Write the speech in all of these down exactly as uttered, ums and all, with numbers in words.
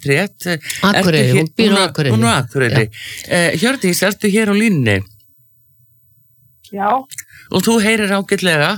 rétt. Akureyri, hún býr á Akureyri. Hún á Akureyri. Uh, Hjördís, ertu hér á línni? Já. Og þú heyrir ágætlega?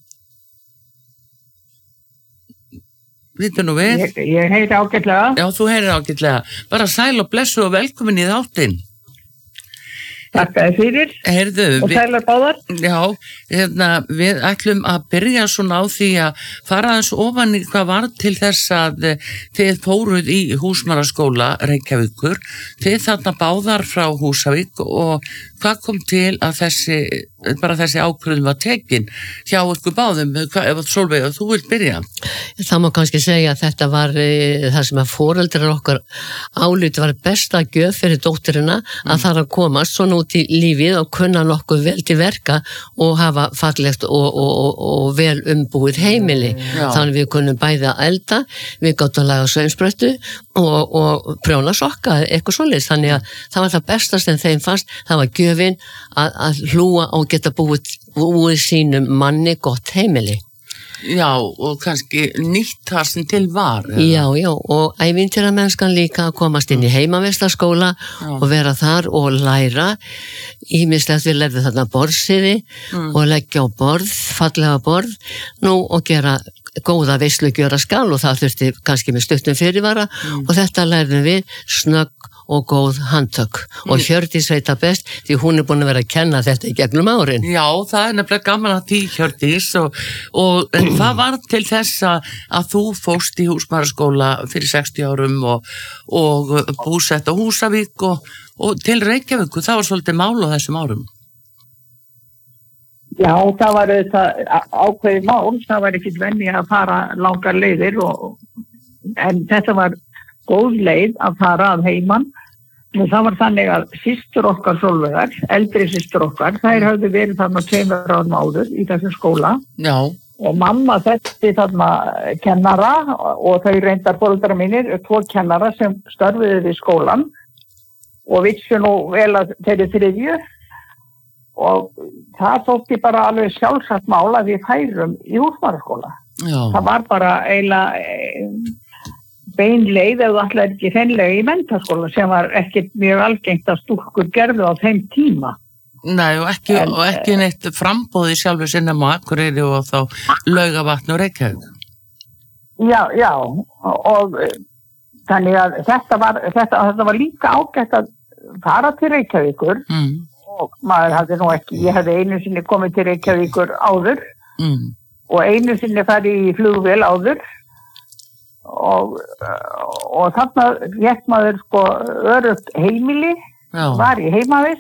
Vittu nú við? Ég, ég heyri ágætlega. Já, þú heyrir ágætlega. Bara sæl og blessu og velkomin í þáttinn. Takk fyrir. Heyrðu, og sælar báðar. Já, hérna, við ætlum að byrja svona á því að fara aðeins ofan í hvað var til þess að þið fóruð í Húsmæðraskóla Reykjavíkur. Þið þarna báðar frá Húsavík og hvað kom til að þessi, bara þessi ákvörðun var tekin hjá ykkur báðum? Ef Sólveig, þú vilt byrja? Það má kannski segja að þetta var e, það sem að foreldrar okkar álíti var besta gjöf fyrir dótturina mm. að það að komast svona út í lífið og kunna nokkuð vel til verka og hafa fallegt og, og, og, og vel umbúið heimili. Já. Þannig við kunnum bæði að elda, við gáttum að laga sveinsbröttu og, og prjóna sokka, eitthvað svoleiðis. Þannig að það var það besta sem þeim fannst, það var gjöfin að, að hlúa og geta búið, búið sínum manni gott heimili. Já, og kannski nýtt það sem til var. Eða? Já, já, og ævintýramennskan líka að komast inn í heimavistarskóla og vera þar og læra. Ýmislegt við lærðum þarna borðsiði mm. og leggja á borð, fallega borð, nú og gera góða veislu gjöra skal og það þurfti kannski með stuttum fyrirvara mm. og þetta lærðum við snögg og góð handtök og Hjördís veit það best því hún er búin að vera að kenna þetta í gegnum árin. Já, það er nefnilega gaman að því Hjördís og, og hvað var til þess að, að þú fórst í Húsmæðraskóla fyrir sextíu árum og, og búsett á Húsavík og, og til Reykjavík, það var svolítið mál á þessum árum? Já, það var þetta ákveðið mál, það var ekkit venni að fara langar leiðir og, en þetta var góð leið að fara að heiman. Og það var þannig að systur okkar Sólveigar, eldri systur okkar, þær höfðu verið þarna tveimur árum áður í þessum skóla. Já. Og mamma þekkti þarna kennara og þau reyndar foreldrar mínir, tvo kennara sem störfuðu við skólan og vissu nú vel að þeirri þriðju og það þótti bara alveg sjálfsagt mál að við færum í Húsmæðraskóla. Já. Það var bara eiginlega bein leið ef þú ætlaðir ekki hreinlega í menntaskóla sem var ekkert mjög algengt að stúlkur gerðu á þeim tíma. Nei, og ekki, en, og ekki neitt frambóði sjálfur sinnum á Akureyri og þá Laugarvatn og Reykjavík. Já, já, og, og þannig að þetta var, þetta, þetta var líka ágætt að fara til Reykjavíkur mm. og maður hafði nú ekki, ég hefði einu sinni komið til Reykjavíkur áður mm. og einu sinni farið í flugvél áður og, og þarna rétt maður sko örugt heimili, já. Var í heimavist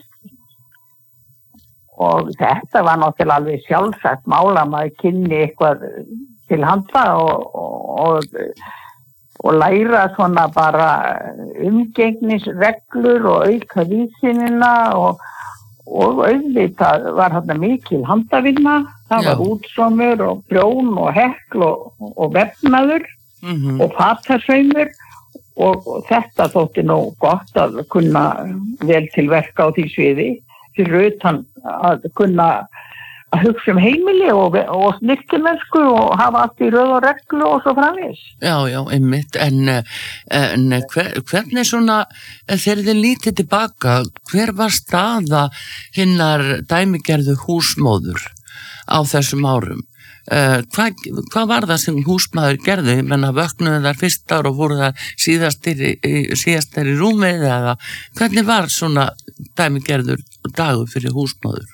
og þetta var náttúrulega alveg sjálfsagt mála maður kynni eitthvað til handa og, og, og læra svona bara umgengnisreglur og auka vísinina og, og auðvitað var þarna mikil handavinna, það já. Var útsómur og prjón og hekl og, og vefnaður Mm-hmm. og fatasveimur og, og þetta þótti nú gott að kunna vel til verka á því sviði fyrir utan að kunna að hugsa um heimili og, og snyrtimennsku og hafa allt í röð og reglu og svo framvegis. Já, já, einmitt, en, en hver, hvernig svona, þegar þið lítið tilbaka, hver var staða hinnar dæmigerðu húsmóður á þessum árum? Uh, hvað, hvað var það sem húsmaður gerði? Ég menna, vöknuðu þar fyrst ár og voru það síðastir í, síðastir í rúmið eða hvernig var svona dæmigerður dagur fyrir húsmaður?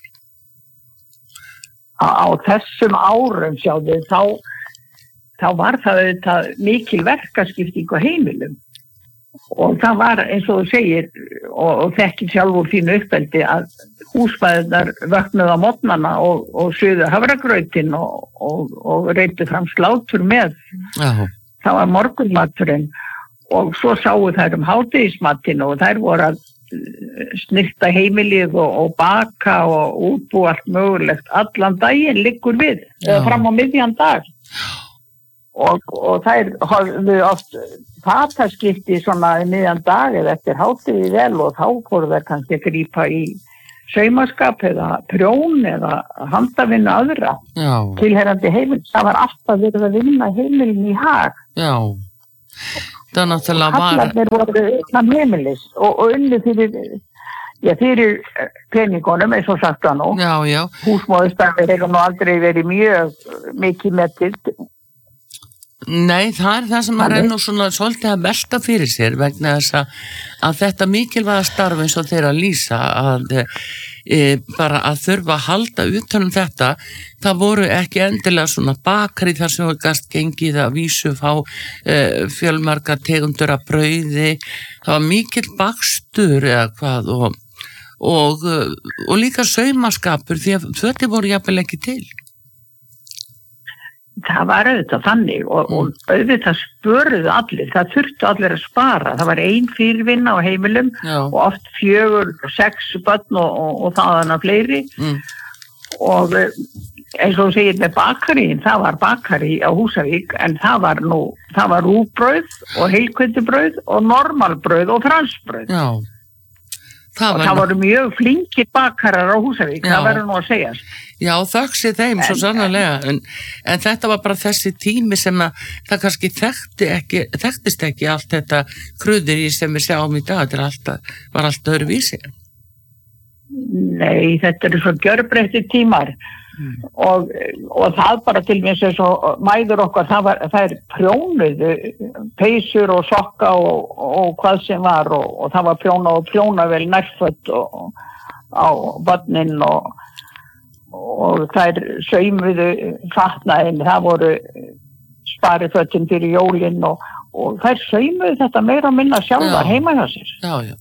Á, á þessum árum sjáðu þá, þá var það þetta mikil verkaskipting á heimilum og það var eins og þú segir og, og þekkir sjálfur þínu uppeldi að húsmæðurnar vöknuðu á morgnana og, og suðu hafragrautin og, og, og reyndu fram slátur með. Já. Það var morgunmaturinn og svo sáu þær um hádegismatinn og þær voru að snyrta heimilið og, og baka og útbúa allt mögulegt. Allan daginn liggur við, eða fram á miðjan dag. Og, og þær hafðu oft fataskipti svona í miðjan dag eða eftir hádegi vel og þá fóru þær kannski að grípa í saumaskap eða prjón eða handavinna aðra Já. Tilherrandi heimil. Það var alltaf verið að vinna heimilin í hag. Já. Það náttúrulega var... Kallarnir voru innan heimilis og, og unni fyrir, já, fyrir peningunum, eins og sagt það nú. Já, já. Húsmóðurstarfið hefur nú aldrei verið mjög mikið metið. Nei, það er það sem maður er nú svona svolítið að velta fyrir sér vegna þess að, að þetta mikilvæga starf eins og þeirra lýsa að e, bara að þurfa að halda utan um þetta, það voru ekki endilega svona bakari þar sem var gast gengið að vísu fá e, fjölmarga tegundur af brauði, það var mikill bakstur eða hvað og, og, og líka saumaskapur því að þetta voru jafnvel ekki til. Það var auðvitað þannig og, og auðvitað spöruðu allir, það þurftu allir að spara, það var ein fyrirvinna á heimilum Já. Og oft fjögur, sex börn og, og, og þaðan að fleiri mm. og eins og þú segir með bakarín, það var bakari á Húsavík en það var nú, það var rúgbrauð og heilkvöldubrauð og normalbrauð og fransbrauð. Já. Það og það voru mjög flinkir bakarar á Húsavík, Já. Það verður nú að segjast. Já, þökk þeim, en, svo sannarlega, en, en þetta var bara þessi tími sem að það kannski þekkti ekki, þekktist ekki allt þetta kruður í sem við sjáum í dag, þetta alltaf, var allt öðru vísi. Nei, þetta eru svo gjörbreyttir tímar mm. og, og það bara til mér sem svo mæður okkar, það, var, það er prjónuðu, peysur og sokka og, og hvað sem var og, og það var prjóna og prjóna vel nærfött og, á börnin og og þær saumuðu fatnaðin, það voru sparifötin fyrir jólin og, og þær saumuðu þetta meira að minna sjálfa heima hjá sér. Já, já.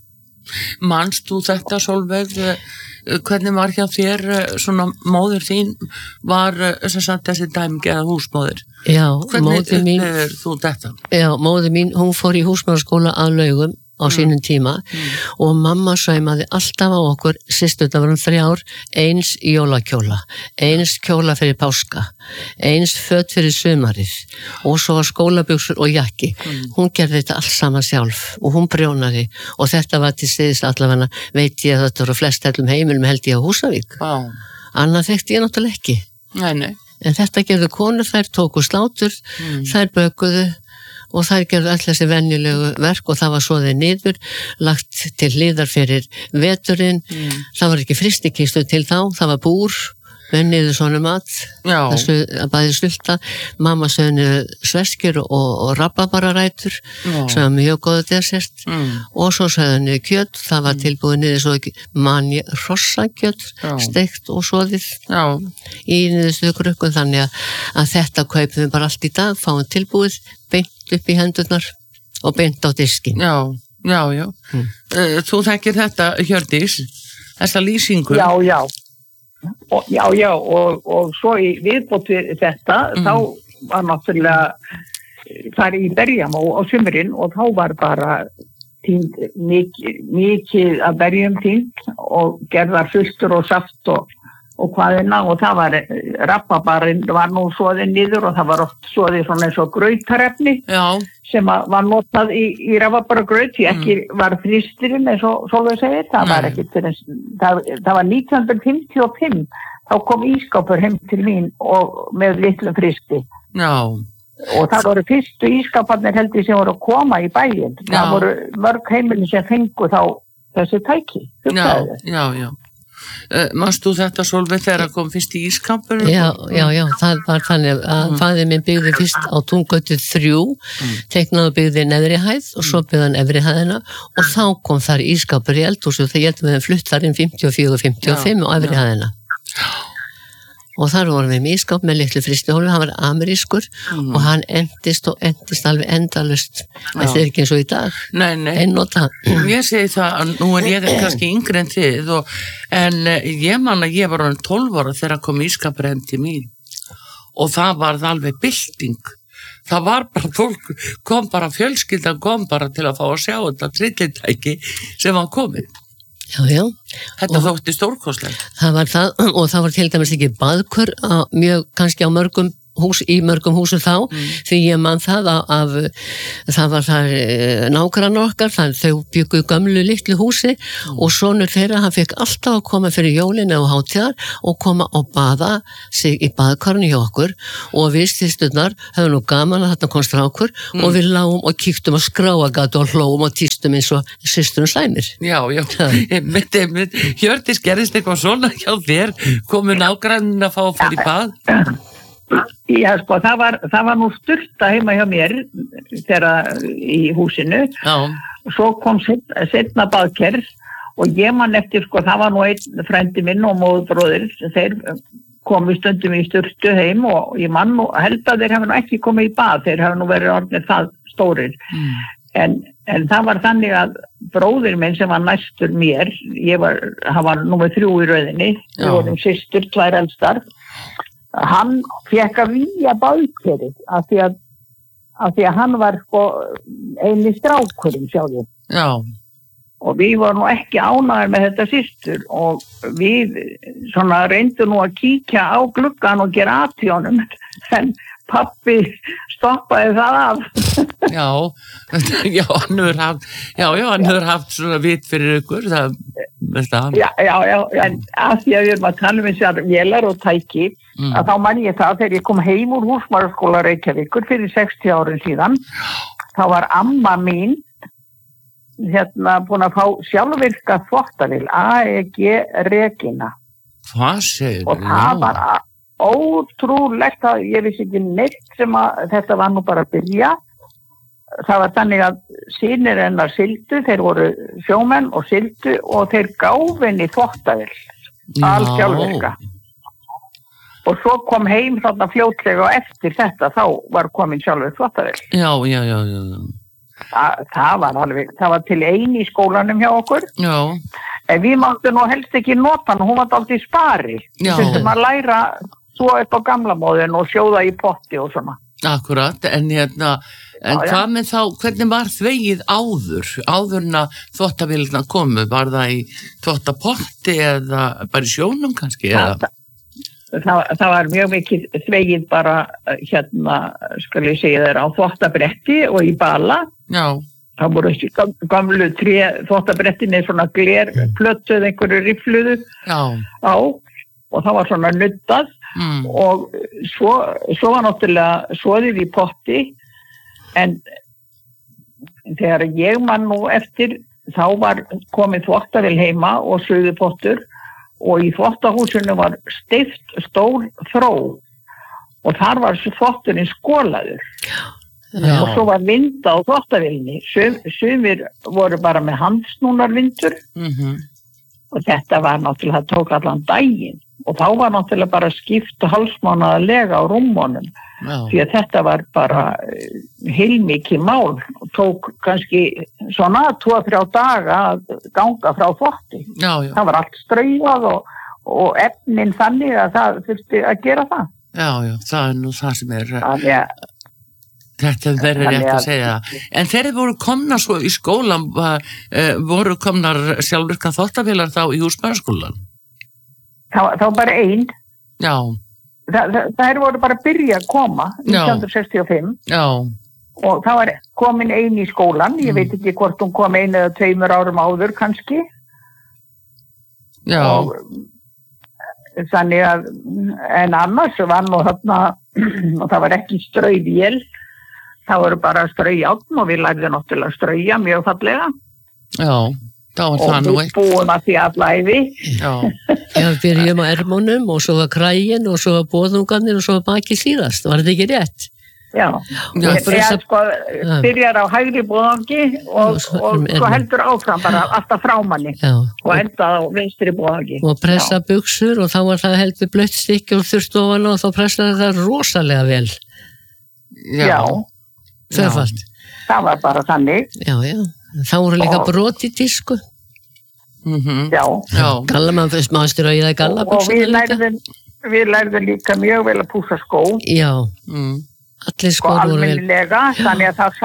Manst þú þetta, Sólveig, hvernig var hjá þér, svona móður þín var sem sagt þessi dæmigerða húsmóðir? Já, hvernig móður mín, upplifir þú þetta? Já, móður mín, hún fór í húsmóðarskóla að Laugum á sínum tíma mm. og mamma saumaði alltaf á okkur, sýstu þetta varum þrjár, eins jólakjóla, eins kjóla fyrir páska, eins föt fyrir sumarið og svo var skólabuxur og jakki. Mm. Hún gerði þetta allt saman sjálf og hún prjónaði og þetta var til stiðis allavega, veit ég að þetta voru flest hellum heimilum held ég á Húsavík. Wow. Annað þekkti ég náttúrulega ekki. Nei, nei. En þetta gerðu konur, þær tóku slátur, mm. þær bökuðu og þær gerðu allir þessi venjulegu verk og það var svo þeir niður, lagt til hliðar fyrir veturinn, mm. það var ekki fristikistu til þá, það var búr, venniðu svona mat, þessu bæði sulta, mamma sögni sveskjur og, og rabarbararætur, sem var mjög góðu desert mm. og svo sögni kjöt, það var tilbúið niður svo manni rossakjöt, steikt og soðið Já. Í niðurstu krukku, þannig að, að þetta kaupum við bara allt í dag, fáum tilbúið, beint upp í hendurnar og beint á diskin. Já, já, já. Mm. Þú þekkir þetta, Hjördís, þessa lýsingu? Já, já. Og, já, já, og, og svo í viðbót við þetta, mm. þá var náttúrulega farið í berjam á, á sumurinn og þá var bara tínd, mikið, mikið að berjum tínd og gerðar sultur og saft og, og hvaðina og það var, rababarinn var nú soðið niður og það var oft soðið svona eins og grautarefni Já. Sem var notað í, í rabarbaragraut, því ekki mm. var frystirinn eins og Sólveig segir, það Nei. Var ekki fyrir, það, það var nítján hundruð fimmtíu og fimm, þá kom ískápur heim til mín og með litlu frysti. Já. Og það voru fyrstu ískáparnir heldur sem voru að koma í bæinn, það voru mörg heimilin sem fengu þá þessi tæki. Já, já, já. Uh, Manst þú þetta, Sólveig, þegar kom fyrst í ískampur? Já, já, já, það var þannig að mm. faðir minn byggði fyrst á Túngötu þrjú, mm. teiknaði byggði neðri hæð og svo byggði hann efri hæðina og þá kom þar ískapur í eldhúsu og það getum við flutt þar inn fimmtíu og fjögur fimmtíu og fimm og efri já. Hæðina. Og þar vorum við með ískap með litlu fristihólfi, hann var amerískur mm. og hann endist og endist alveg endalust. Þetta er ekki eins og í dag. Nei, nei. Einnota. Ég segi það að nú er ég kannski yngri en þið og, en ég man að ég var orðin tólf ára þegar kom ískapur heim til mín og það var alveg bylting. Það var bara fólk, kom bara fjölskyldan kom bara til að fá að sjá þetta trillitæki sem var komið. Já, já. Þetta þótti stórkostlegt. Það var það, og það var til dæmis ekki baðkur á, mjög, kannski á mörgum hús í mörgum húsum þá, mm. því ég man það af, af það var það nágrannar okkar, það þau byggu gömlu litlu húsi mm. og sonur þeirra, hann fekk alltaf að koma fyrir jólinu og hátíðar og koma og baða sig í baðkarnu hjá okkur og við stýsturnar höfum nú gaman að þarna kom strákur mm. og við lágum og kíktum að skráagat og hlóum og tístum eins og systurum slæmir. Já, já, myndi, myndi, Hjördís, gerðist eitthvað svona hjá þér, komu nágrannin að fá að fara í bað? Já, sko, það var, það var nú sturta heima hjá mér þegar í húsinu. Já. Svo kom seinna baðkerf og ég man eftir, sko, það var nú einn frændi minn og móðbróðir, þeir komu stundum í sturtu heim og ég man nú, held að þeir hafa nú ekki komið í bað, þeir hafa nú verið orðnir það stórir. Mm. En, en það var þannig að bróðir minn sem var næstur mér, ég var, hann var númer þrjú í röðinni, við vorum systur, tvær elstar, hann fekk að víja baðkerið af því að, af því að hann var sko eini strákurinn sjálfur. Já. Og við vorum nú ekki ánægðir með þetta systur og við svona reyndum nú að kíkja á gluggan og gera atjónum en pappi stoppaði það af. já, já, hann hefur haft, já, já, hann hefur haft svona vit fyrir ykkur, það, veist það. Já, já, já, en að því að við erum að tala um þessar vélar og tæki, mm. að þá man ég það þegar ég kom heim úr Húsmæðraskóla Reykjavíkur fyrir sextíu árum síðan, þá var amma mín hérna búin að fá sjálfvirka þvottavél, A E G Regina. Hvað segir og það var að ótrúlegt að ég vissi ekki neitt sem að þetta var nú bara að byrja. Það var þannig að synir hennar sigldu, þeir voru sjómenn og sigldu og þeir gáfu henni þvottavél, alls sjálfvirka. Og svo kom heim þarna fljótlega og eftir þetta þá var komin sjálfur þvottavél. Já, já, já, já. Þa, það var alveg, það var til eini í skólanum hjá okkur. Já. En við máttum nú helst ekki nota hann, hún var alltaf í spari. Já. Við þurftum að læra svo upp á gamla móðin og sjóða í potti og svona. Akkurat, en hérna, en já, hvað já. Með þá, hvernig var þvegið áður, áðurna þvottavélina komu, var það í þvottapotti eða bara í sjónum kannski? Eða? Það, það, það var mjög mikið þvegið bara, hérna, skal ég segja þeirra, á þvottabretti og í bala. Já. Það voru ekki gamlu tré þvottabrettinni, svona glerplöttuð, einhverju rifluðu já. Á, og það var svona nuttað. Mm. Og svo, svo var náttúrulega svoðið í potti en þegar ég man nú eftir þá var komið þvottavél heima og suðupottur og í þvottahúsinu var steypt stór þró og þar var þvotturinn skolaður. Já. Og svo var vinda á þvottavélni. Sum, sumir voru bara með handsnúnarvindur mm-hmm. og þetta var náttúrulega, það tók allan daginn. Og þá var náttúrulega bara skipt hálfmánaðarlega á rúmmunum já. Því að þetta var bara heilmikið mál og tók kannski svona tvo þrjá daga að ganga frá þvotti. Já, já. Það var allt straujað og, og efnin þannig að það þurfti að gera það. Já, já, það er nú það sem er... Að, ja. Þetta verður rétt að segja. En þegar voru komnar svo í skólan, voru komnar sjálfvirka þvottavélar þá í Húsmæðraskólan? Það var, það var bara einn. Já. Það, það, það voru bara að byrja að koma nítján hundruð sextíu og fimm. Já. Og það var komin einn í skólan. Ég mm. veit ekki hvort hún kom einu eða tveimur árum áður kannski. Já. Og þannig að, en annars var nú þarna, og það var ekki strauvél. Það voru bara straujárn og við lærðum náttúrulega strauja mjög fallega. Já. Og við búum að því allæfi. Já, við byrjum á ermónum og svo var krægin og svo var boðungarnir og svo var baki síðast, var þetta ekki rétt? Já, já ég pressa... sko, byrjar á hægri boðangi og, og, og svo heldur áfram bara alltaf frámanni já. Og endað á vinstri boðangi. Og pressa buxur og þá var það heldur blött stykki og þurft ofan og þá pressaði það rosalega vel. Já. Þörfalt. Það var bara þannig. Já, já. Þá voru líka brot í tísku. Mm-hmm. Já. Já. Galla, maður fyrst maður strauða í galla. Og, og við lærðum, við lærðum líka mjög vel að pússa skó. Já. Mm. Allir skór voru vel. Og almennilega, þannig að það sást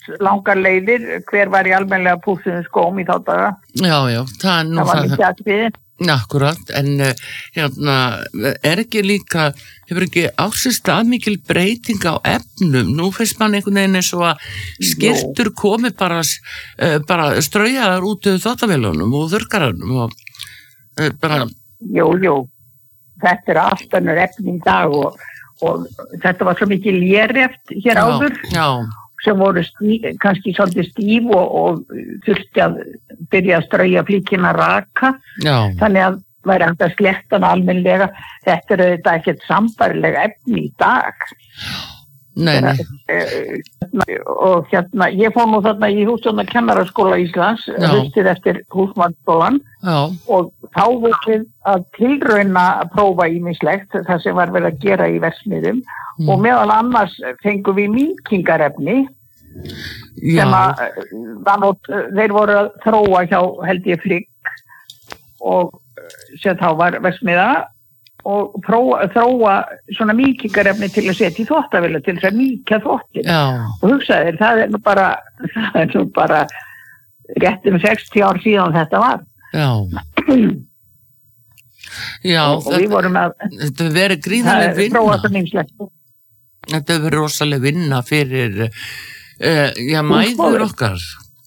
langar leiðir, hver var í almennilega pússuðum skóm í þá daga. Já, já, það er nú Það var mikið atriði. Akkurat, en uh, hérna, er ekki líka, hefur ekki ásist að mikil breyting á efnum? Nú finnst mann einhvern veginn eins og að skyrtur komi bara, uh, bara straujaðar út úr þvottavélunum og þurrkarunum og uh, bara... Jú, jú, þetta er allt önnur efni í dag og, og þetta var svo mikið léreft hér já, áður já. sem voru stíf, kannski svolítið stíf og, og þurfti að byrja að strauja flíkina raka, já. Þannig að væri hægt að sletta hana almennilega. Þetta er auðvitað ekkert sambærilega efni í dag. Nei, nei. Og hérna, ég fór nú þarna í hússtjórnarkennaraskóla Íslands, haustið eftir húsmannsskólan og þá voru við að tilrauna að prófa ýmislegt það sem var verið að gera í versmiðum mm. og meðal annars fengum við mýkingarefni sem að þannig, þeir voru að þróa hjá held ég Frigg og sem þá var versmiða og prófa, þróa svona mýkingarefni til að setja í þvottavélar til þess að mýkja þvottin og hugsaðir, það er nú bara það er nú bara rétt um sextíu ár síðan þetta var. Já. Já, og, og við vorum að þetta hefur verið gríðarleg vinna. Þetta hefur verið rosaleg vinna fyrir uh, já, mæður okkar.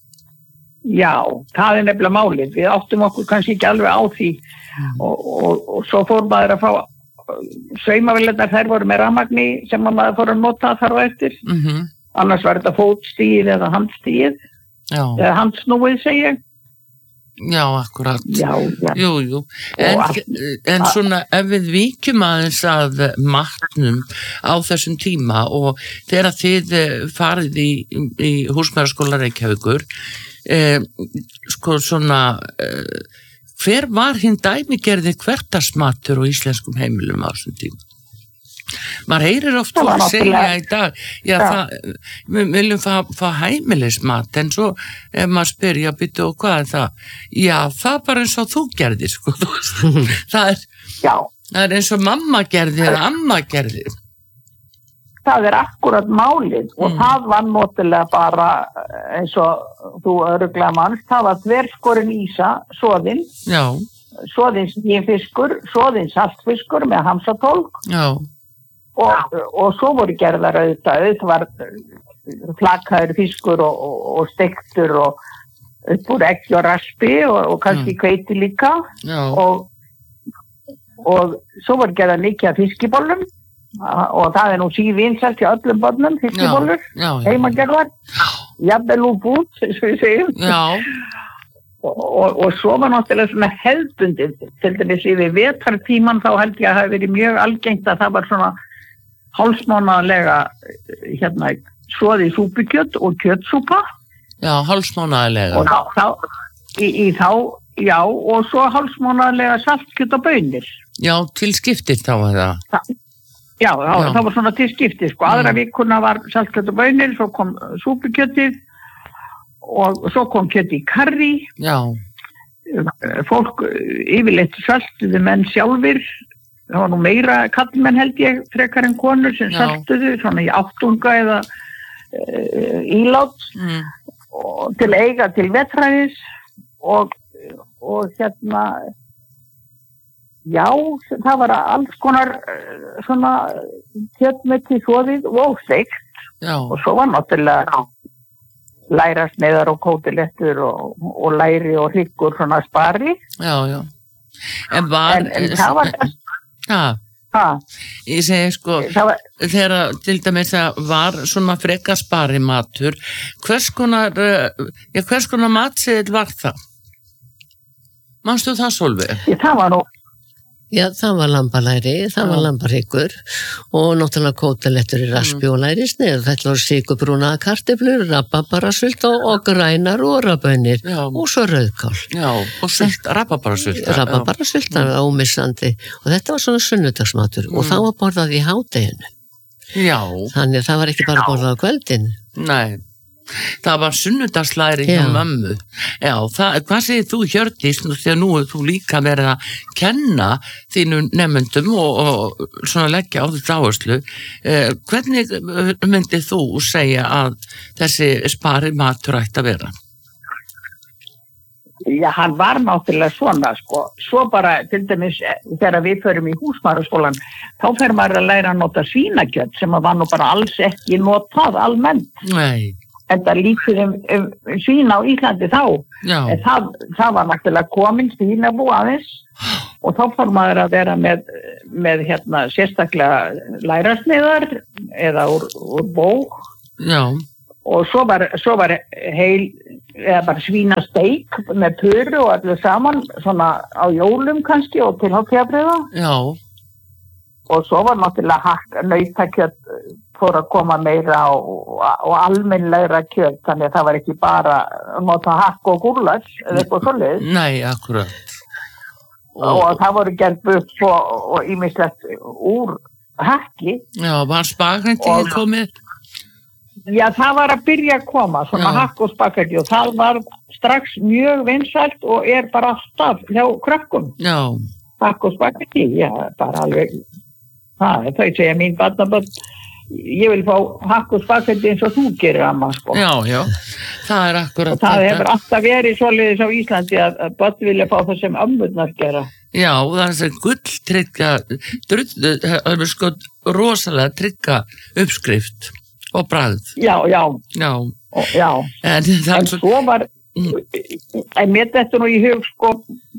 Já, það er nefnilega málið. Við áttum okkur kannski ekki alveg á því mm. og, og, og svo fór maður að fá saumavélarnar, þær voru með rafmagni sem maður fór að nota þar á eftir. Mm-hmm. Annars var þetta fótstíð eða handstíð eða handsnúið segi ég. Já, akkurat. Já, já. Jú, jú. En, en svona ef við víkjum aðeins að matnum á þessum tíma og þegar þið farið í, í húsmæðraskóla Reykjavíkur Eh, sko svona eh, hver var hinn dæmigerði hversdagsmatur á íslenskum heimilum á þessum tíma? Maður heyrir oft fólk segja í dag já, ja. það, við viljum fá, fá heimilismat en svo ef maður spyr, já, býttu og hvað er það? Já, það er bara eins og þú gerðir sko. það, er, það er eins og mamma gerði eða amma gerði. Það er akkurat málið og mm. það var notilega bara eins og þú örugglega manns, það var þverskorinn ísa, soðinn, soðinn snýfiskur, soðinn saltfiskur með hamsatólk og, og svo voru gerðar auðvitað, auðvitað var flakaður fiskur og, og, og stektur og upp úr egg og raspi og, og kannski mm. hveiti líka og, og svo voru gerðar mikið af fiskibollum og það er nú sívinsælt hjá öllum börnum, fiskibólur, heimagerðar, jafnvel úr bút, eins og ég segjum. Og, og, og svo var náttúrulega svona hefðbundið, til dæmis yfir vetartíman þá held ég að það hafi verið mjög algengt að það var svona hálfsmánaðarlega hérna soðið súpukjöt og kjötsúpa. Já, hálfsmánaðarlega. Og þá, þá í, í þá, já, og svo hálfsmánaðarlega saltkjöt og baunir. Já, til skiptir þá var það. Það Já, já, það var svona til skipti, sko. Aðra vikuna var saltkjöt og baunir, svo kom súpukjötið og svo kom kjöt í karrí. Já. Fólk yfirleitt saltuðu menn sjálfir, það var nú meira kallmenn held ég, frekar en konur sem já. Saltuðu, svona í áttunga eða uh, ílát mm. og til eiga til vetræðis og, og hérna... Já, það var alls konar svona kjötmeti svoðið og steikt og svo var náttúrulega lærasneiðar og kótilettur og, og læri og hryggur svona spari. Já, já. En var... En, en það var... Já, ha. Ég segi sko, var, þegar til dæmis það var svona freka spari matur, hvers konar, já, hvers konar matseðil var það? Manstu það, Sólveig? Já, það var nú... Já, það var lambalæri, það var lambarhryggur og náttúrulega kótalettur í raspi mm. og lærisneið. Þetta var sykurbrúna kartöflur, rabarbarasult og, og grænar og rabönir og svo rauðkál. Já, og sult, rabarbarasult. Rabarbarasult, það var ómissandi og þetta var svona sunnudagsmatur mm. og það var borðað í hádeginu. Já. Þannig að það var ekki bara borðað á kvöldin. Nei. það var sunnudagslæri hjá mömmu. Já, það, hvað segir þú Hjördís, þegar nú er þú líka verið að kenna þínum nemendum og, og svona leggja á þetta áherslu. Eh, hvernig myndir þú segja að þessi spari matur ætti að vera? Já, hann var náttúrulega svona, sko. Svo bara, til dæmis, þegar við förum í húsmæðraskólan, þá fer maður að læra að nota svínakjöt sem var nú bara alls ekki notað almennt. Nei. En það líkur um, um svína á Íslandi þá. Já. Það, það var náttúrulega komin svínabú aðeins og þá fór maður að vera með, með hérna, sérstaklega lærasniðar eða úr, úr bók. Já. Og svo var, svo var heil, eða bara svínasteik með puru og allir saman, svona á jólum kannski og til hátíðabrauða. Já. Og svo var náttúrulega hakk, nautakjöt fór að koma meira og, og almennlegra kjöt, þannig að það var ekki bara að nota hakk og gúrlas eða eitthvað svolítið. Nei, akkurat. Og, og það voru gert buff og, og ýmislegt úr hakki. Já, var spagettið komið? Já, það var að byrja að koma, svona hakk og spagetti og það var strax mjög vinsælt og er bara alltaf hjá krökkum. Já. Hakk og spagetti, já, bara alveg, það er þau segja mín barnabörn, ég vil fá hakk og spagetti eins og þú gerir, amma, sko. Já, já, það er akkurat og það hefur alltaf verið svoleiðis á Íslandi að, að börn vilja fá það sem ömmurnar gera. Já, það er sem gulltrygga, það er sko rosalega trygga uppskrift. Og bragð. Já, já. Já. Og, já. En, en svo, svo var, mm. en mér þetta nú í hug, sko,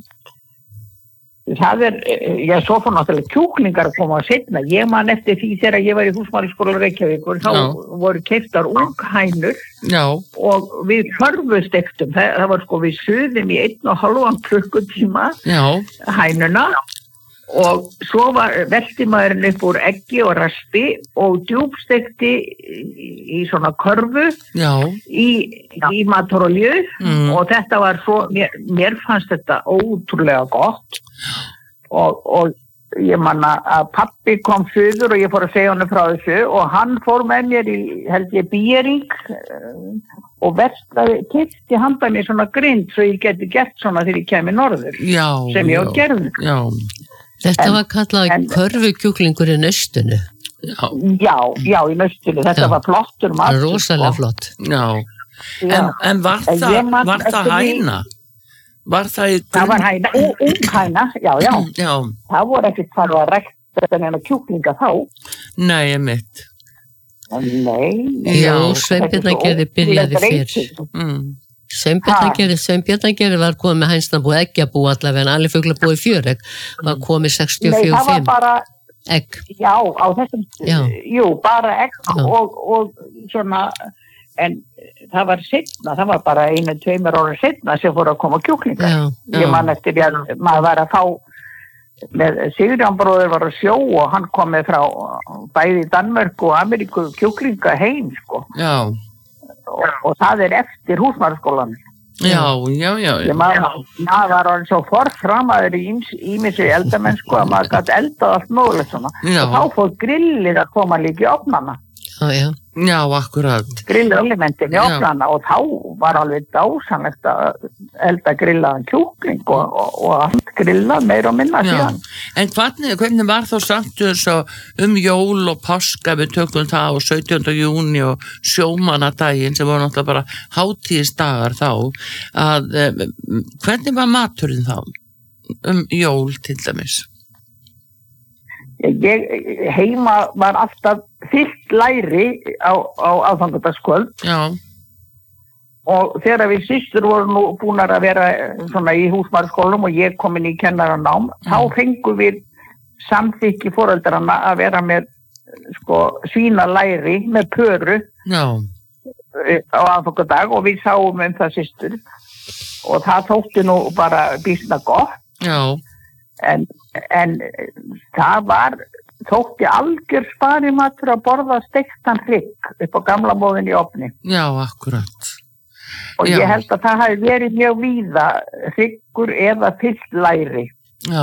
það er, já, svo fór náttúrulega kjúklingar að koma að setna. Ég man eftir því þegar ég var í húsmæðraskóla Reykjavíkur, þá já. Voru keyptar unghænur já. Og við körfustektum, það, það var sko við suðum í einn og halvan klukkutíma já. Hænuna. Og svo var velti maðurinn upp úr eggi og raspi og djúpstekti í svona körfu Já. í, í matarolju mm. og þetta var svo, mér, mér fannst þetta ótrúlega gott og, og ég manna að pappi kom fyrir og ég fór að segja hann frá þessu og hann fór með mér í, held ég, Bíering og verstaði, keypti handa mér svona grind svo ég geti gert svona þegar ég kemi norður já, sem ég á gerði. Já. Þetta en, var kallað körfukjúklingur í naustinu. Já, já, já í naustinu. Þetta já. Var flottur matur. Rosalega flott. Já, já. En, en var en það, var það hæna? Var það í grunn? Það var hæna, ung hæna, já, já. já. Það voru ekkert farið að rekta þennan kjúklinga þá. Nei, ég mitt. Nei. Já, Sveinbjarnargerði byrjaði fyrr. Mm. Sveinbjarnargerði, Sveinbjarnargerði var komið með hænsnabú, eggjabú allavega, en allir fugglabúi fjöregg var komið sextíu og fimm. Nei, það var bara egg. Já, á þessum, já. Jú, bara egg og, og svona, en það var setna, það var bara einu, tveimur ára setna sem fór að koma kjúklingar. Já, já. Ég man eftir því að maður var að fá, með Sigurjón bróðir var að sjó og hann komið frá bæði Danmörk og Ameríku kjúklinga heim, sko. Já. Og, og það er eftir húsmæðraskólan. Já, já, já. já. Maður, maður var alveg svo forframaður í ímissu eldamennsku að maður gæti eldað allt mögulegt svona. Já. Og þá fór grillið að koma líka í ofnana. Já, já. Já, akkurat. Grillelementin í ofnana og þá var alveg dásanlegt að elda grillaðan kjúkling og, og, og allt grillað meira og minna síðan. En hvernig, hvernig var þá samt um jól og páska, við tökum það og sautjánda júní og sjómannadaginn sem var náttúrulega bara hátíðisdagar þá, að hvernig var maturinn þá um jól til dæmis? Ég, heima var alltaf fyllt læri á, á aðfangadagskvöld. Já. Og þegar við systur voru nú búnar að vera svona í húsmæðraskólanum og ég komin í kennaranám, mm. þá fengum við samþykki foreldrana að vera með sko svínalæri með pöru Já. Á aðfangadag og við sáum um það systur og það þótti nú bara býsna gott. Já. En, en það var þótti algjör spari matur að borða steiktan hrygg upp á gamla móðin í ofni. Já, akkurat. Og Já. Ég held að það hafi verið mjög víða hryggur eða fyllt læri. Já.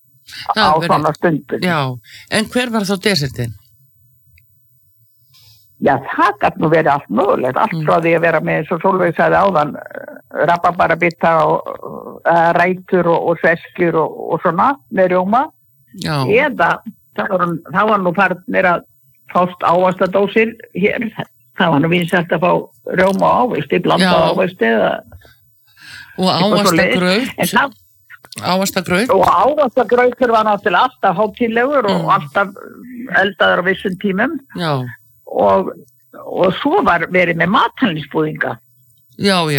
Á verið, svona stundum. Já, en hver var þá desertinn? Já, það gæti nú verið allt mögulegt, allt frá því að vera með, eins og Sólveig sagði áðan, rabarbarabitta og uh, rætur og, og sveskjur og, og svona með rjóma. Já. Eða það var, það var nú farnir að fást ávastadósir hér, það var nú vinsælt að fá rjóma og ávisti, blanda ávisti eða og ávastagraut. Ávastagraut. Og ávastagrautur var náttúrulega alltaf hátíðlegur mm. og alltaf eldaður á vissum tímum. Já. Og, og svo var verið með mathalningsbúðinga. Já, já,